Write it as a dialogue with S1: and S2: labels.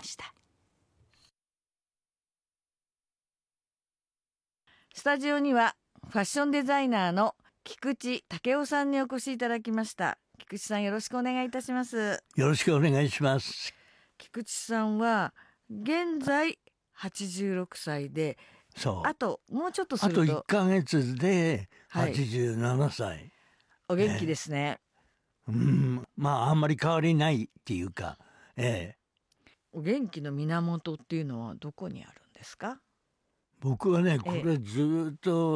S1: した。スタジオにはファッションデザイナーの菊池武雄さんにお越しいただきました。菊池さん、よろしくお願いいたします。
S2: よろしくお願いします。
S1: 菊池さんは現在86歳で、
S2: そう
S1: あともうちょっとす
S2: あと
S1: ると
S2: 1ヶ月で
S1: はい
S2: 87歳、
S1: お元気ですね。
S2: まああんまり変わりないっていうか、
S1: お元気の源っていうのはどこにあるんですか？
S2: 僕はねこれずっと